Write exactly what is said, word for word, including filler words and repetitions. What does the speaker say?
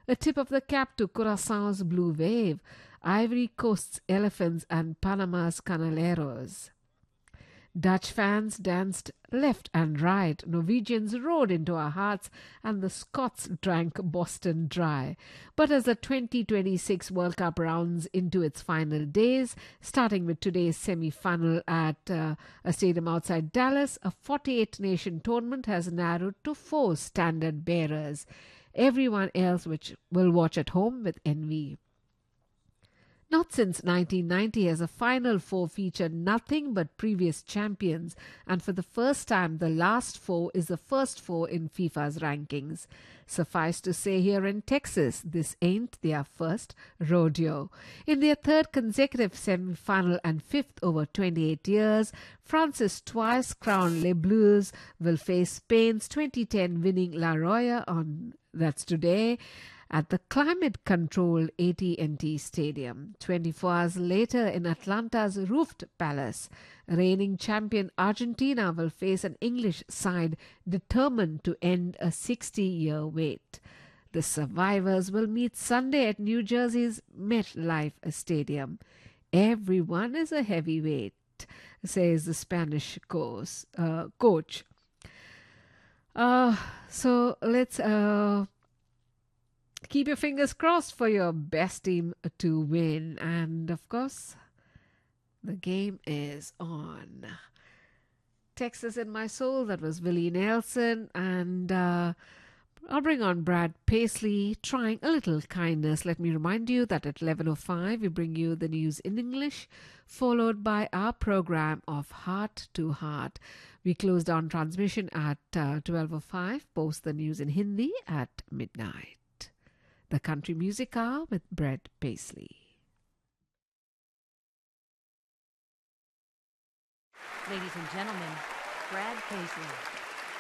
A tip of the cap to Curaçao's Blue Wave, Ivory Coast's Elephants, and Panama's Canaleros. Dutch fans danced left and right, Norwegians rode into our hearts, and the Scots drank Boston dry. But as the twenty twenty-six World Cup rounds into its final days, starting with today's semi-final at uh, a stadium outside Dallas, a forty-eight nation tournament has narrowed to four standard bearers. Everyone else which will watch at home with envy. Not since nineteen ninety has a Final Four featured nothing but previous champions, and for the first time the last four is the first four in FIFA's rankings. Suffice to say, here in Texas, this ain't their first rodeo. In their third consecutive semi-final and fifth over twenty-eight years, France's twice crowned Les Bleus will face Spain's twenty ten winning La Roya on, that's today, at the climate-controlled A T and T Stadium. twenty-four hours later, in Atlanta's roofed palace, reigning champion Argentina will face an English side determined to end a sixty-year wait. The survivors will meet Sunday at New Jersey's MetLife Stadium. Everyone is a heavyweight, says the Spanish coach. Uh, coach. Uh, so let's... Uh, Keep your fingers crossed for your best team to win. And of course, the game is on. Texas in My Soul, that was Willie Nelson. And uh, I'll bring on Brad Paisley, Trying a Little Kindness. Let me remind you that at eleven oh five, we bring you the news in English, followed by our program of Heart to Heart. We close down transmission at uh, twelve oh five, post the news in Hindi at midnight. The Country Music Hour with Brad Paisley. Ladies and gentlemen, Brad Paisley.